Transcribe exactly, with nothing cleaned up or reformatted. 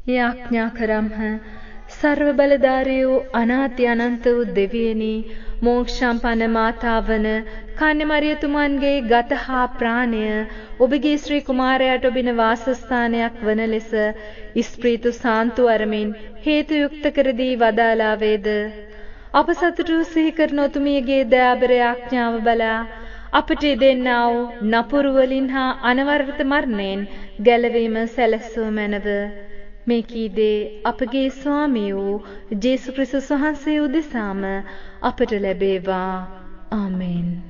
යාඥා කරම්හ. සර්ව බලධාරී වූ අනාති අනන්ත වූ දෙවියනි, මෝක්ෂම්පන්න මාතාවන කන්‍යමරියතුමන්ගේ ගත හා ප්‍රාණය ඔබගේ ශ්‍රී කුමාරයාට ඔබින වාසස්ථානයක් වන ලෙස ඉස්ප්‍රීතු සාන්තු අරමින් හේතු යුක්ත කර දී වදාලා වේද. අප සතුටු සිහි කරන ඔතුමියගේ දයාබර යාඥාව බලා අපට දෙන්නා වූ නපුරු වලින් හා අනවරත මරණයෙන් ගැලවීම සැලසූ මැනව. මේ කීදේ අපගේ ස්වාමී වූ ජේසු ක්‍රිස්තුස් වහන්සේ උදෙසාම අපට ලැබේවා. ආමේන්.